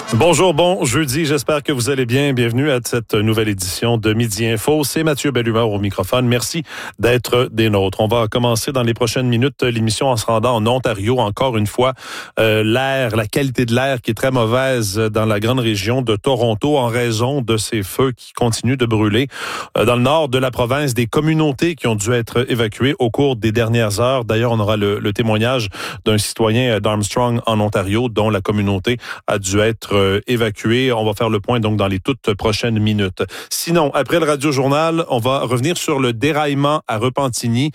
Bonjour, bon jeudi, j'espère que vous allez bien. Bienvenue à cette nouvelle édition de Midi Info. C'est Mathieu Bellumeur au microphone. Merci d'être des nôtres. On va commencer dans les prochaines minutes l'émission en se rendant en Ontario. Encore une fois, la qualité de l'air qui est très mauvaise dans la grande région de Toronto en raison de ces feux qui continuent de brûler. Dans le nord de la province, des communautés qui ont dû être évacuées au cours des dernières heures. D'ailleurs, on aura le témoignage d'un citoyen d'Armstrong en Ontario dont la communauté a dû être évacué. On va faire le point donc dans les toutes prochaines minutes. Sinon, après le Radio-Journal, on va revenir sur le déraillement à Repentigny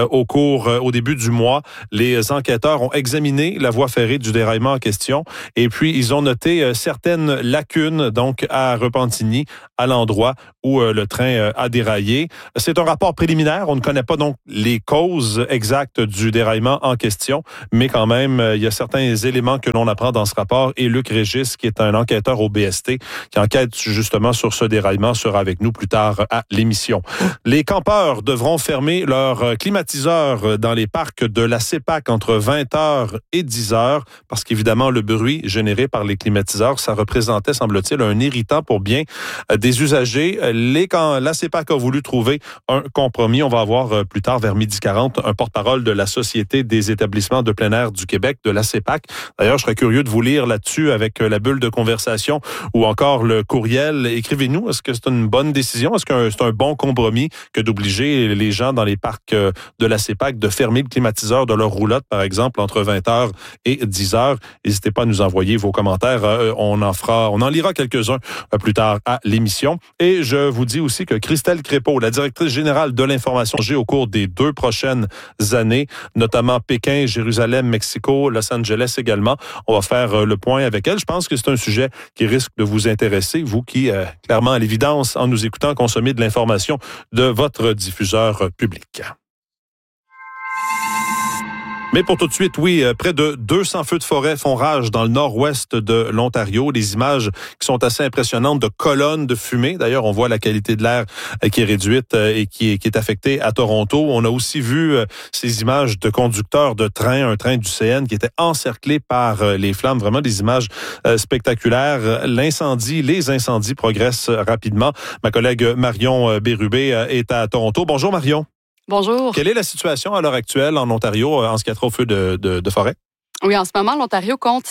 au début du mois. Les enquêteurs ont examiné la voie ferrée du déraillement en question et puis ils ont noté certaines lacunes donc à Repentigny, à l'endroit où le train a déraillé. C'est un rapport préliminaire. On ne connaît pas donc les causes exactes du déraillement en question, mais quand même, il y a certains éléments que l'on apprend dans ce rapport et Luc Régis, qui est un enquêteur au BST, qui enquête justement sur ce déraillement, sera avec nous plus tard à l'émission. Les campeurs devront fermer leurs climatiseurs dans les parcs de la CEPAC entre 20h et 10h, parce qu'évidemment, le bruit généré par les climatiseurs, ça représentait, semble-t-il, un irritant pour bien des usagers. La CEPAC a voulu trouver un compromis. On va avoir plus tard, vers 12h40, un porte-parole de la Société des établissements de plein air du Québec, de la CEPAC. D'ailleurs, je serais curieux de vous lire là-dessus avec la bulle de conversation ou encore le courriel. Écrivez-nous, est-ce que c'est une bonne décision? Est-ce que c'est un bon compromis que d'obliger les gens dans les parcs de la CEPAC de fermer le climatiseur de leur roulotte, par exemple, entre 20h et 10h? N'hésitez pas à nous envoyer vos commentaires. On en lira quelques-uns plus tard à l'émission. Et je vous dis aussi que Christelle Crépeau, la directrice générale de l'information au cours des 2 prochaines années, notamment Pékin, Jérusalem, Mexico, Los Angeles également. On va faire le point avec elle. Je pense que c'est un sujet qui risque de vous intéresser, vous qui, clairement, à l'évidence, en nous écoutant, consommez de l'information de votre diffuseur public. Mais pour tout de suite, oui, près de 200 feux de forêt font rage dans le nord-ouest de l'Ontario. Des images qui sont assez impressionnantes de colonnes de fumée. D'ailleurs, on voit la qualité de l'air qui est réduite et qui est affectée à Toronto. On a aussi vu ces images de conducteurs de train, un train du CN qui était encerclé par les flammes. Vraiment des images spectaculaires. Les incendies progressent rapidement. Ma collègue Marion Bérubé est à Toronto. Bonjour Marion. Bonjour. Quelle est la situation à l'heure actuelle en Ontario en ce qui a trait aux feux de forêt? Oui, en ce moment, l'Ontario compte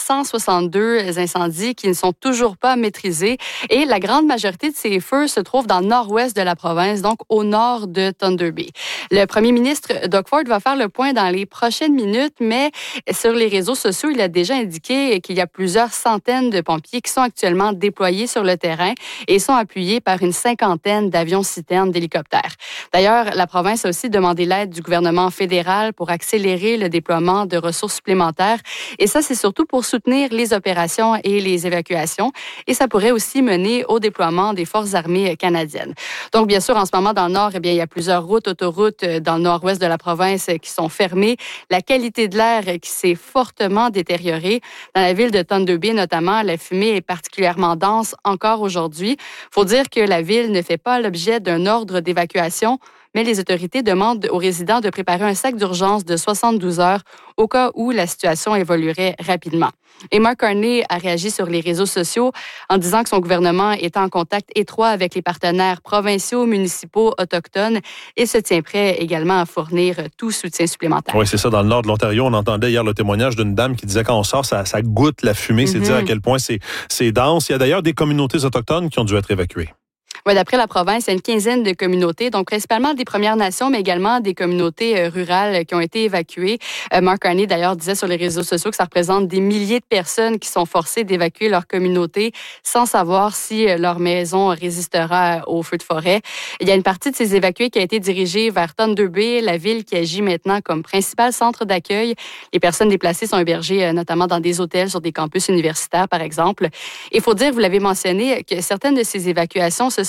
162 incendies qui ne sont toujours pas maîtrisés et la grande majorité de ces feux se trouvent dans le nord-ouest de la province, donc au nord de Thunder Bay. Le premier ministre Doug Ford va faire le point dans les prochaines minutes, mais sur les réseaux sociaux, il a déjà indiqué qu'il y a plusieurs centaines de pompiers qui sont actuellement déployés sur le terrain et sont appuyés par une 50aine d'avions-citernes d'hélicoptères. D'ailleurs, la province a aussi demandé l'aide du gouvernement fédéral pour accélérer le déploiement de ressources supplémentaires. Et ça, c'est surtout pour soutenir les opérations et les évacuations. Et ça pourrait aussi mener au déploiement des forces armées canadiennes. Donc, bien sûr, en ce moment, dans le nord, il y a plusieurs autoroutes dans le nord-ouest de la province qui sont fermées. La qualité de l'air qui s'est fortement détériorée. Dans la ville de Thunder Bay, notamment, la fumée est particulièrement dense encore aujourd'hui. Il faut dire que la ville ne fait pas l'objet d'un ordre d'évacuation, mais les autorités demandent aux résidents de préparer un sac d'urgence de 72 heures au cas où la situation évoluerait rapidement. Et Mark Carney a réagi sur les réseaux sociaux en disant que son gouvernement est en contact étroit avec les partenaires provinciaux, municipaux, autochtones et se tient prêt également à fournir tout soutien supplémentaire. Oui, c'est ça. Dans le nord de l'Ontario, on entendait hier le témoignage d'une dame qui disait quand on sort, ça goûte la fumée. C'est dire à quel point c'est dense. Il y a d'ailleurs des communautés autochtones qui ont dû être évacuées. Oui, d'après la province, il y a une quinzaine de communautés, donc principalement des Premières Nations, mais également des communautés rurales qui ont été évacuées. Mark Carney, d'ailleurs, disait sur les réseaux sociaux que ça représente des milliers de personnes qui sont forcées d'évacuer leur communauté sans savoir si leur maison résistera aux feux de forêt. Il y a une partie de ces évacués qui a été dirigée vers Thunder Bay, la ville qui agit maintenant comme principal centre d'accueil. Les personnes déplacées sont hébergées notamment dans des hôtels sur des campus universitaires, par exemple. Il faut dire, vous l'avez mentionné, que certaines de ces évacuations se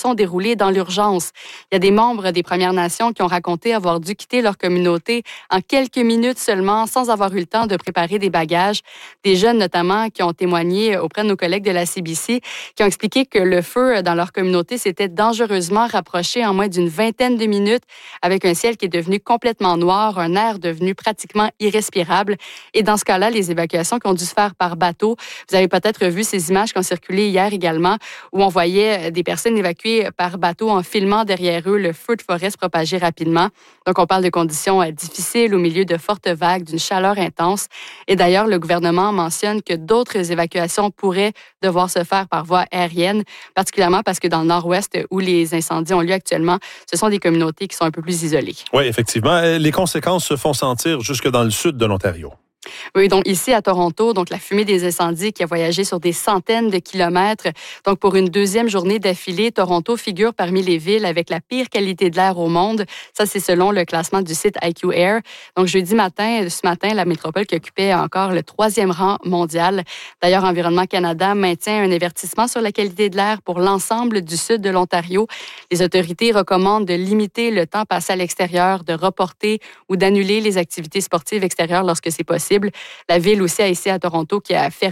sont déroulées dans l'urgence. Il y a des membres des Premières Nations qui ont raconté avoir dû quitter leur communauté en quelques minutes seulement, sans avoir eu le temps de préparer des bagages. Des jeunes notamment qui ont témoigné auprès de nos collègues de la CBC, qui ont expliqué que le feu dans leur communauté s'était dangereusement rapproché en moins d'une vingtaine de minutes, avec un ciel qui est devenu complètement noir, un air devenu pratiquement irrespirable. Et dans ce cas-là, les évacuations qui ont dû se faire par bateau, vous avez peut-être vu ces images qui ont circulé hier également, où on voyait des personnes évacuées par bateau en filmant derrière eux le feu de forêt se propager rapidement. Donc, on parle de conditions difficiles au milieu de fortes vagues, d'une chaleur intense. Et d'ailleurs, le gouvernement mentionne que d'autres évacuations pourraient devoir se faire par voie aérienne, particulièrement parce que dans le nord-ouest, où les incendies ont lieu actuellement, ce sont des communautés qui sont un peu plus isolées. Oui, effectivement. Les conséquences se font sentir jusque dans le sud de l'Ontario. Oui, donc ici à Toronto, donc la fumée des incendies qui a voyagé sur des centaines de kilomètres. Donc pour une deuxième journée d'affilée, Toronto figure parmi les villes avec la pire qualité de l'air au monde. Ça, c'est selon le classement du site IQ Air. Donc ce matin, la métropole qui occupait encore le 3e rang mondial. D'ailleurs, Environnement Canada maintient un avertissement sur la qualité de l'air pour l'ensemble du sud de l'Ontario. Les autorités recommandent de limiter le temps passé à l'extérieur, de reporter ou d'annuler les activités sportives extérieures lorsque c'est possible. La ville aussi, ici à Toronto, qui a fermé